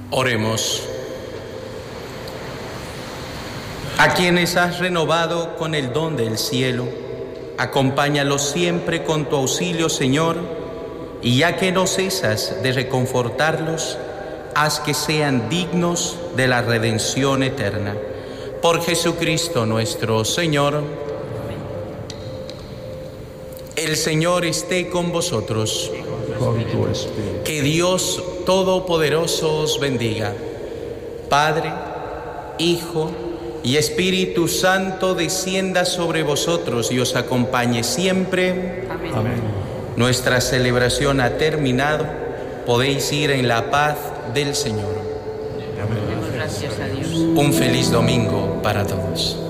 Oremos. A quienes has renovado con el don del cielo, acompáñalos siempre con tu auxilio, Señor, y ya que no cesas de reconfortarlos, haz que sean dignos de la redención eterna. Por Jesucristo nuestro Señor. El Señor esté con vosotros. Con tu espíritu. Que Dios Todopoderoso os bendiga. Padre, Hijo y Espíritu Santo descienda sobre vosotros y os acompañe siempre. Amén. Amén. Nuestra celebración ha terminado. Podéis ir en la paz del Señor. Amén. Demos gracias a Dios. Un feliz domingo para todos.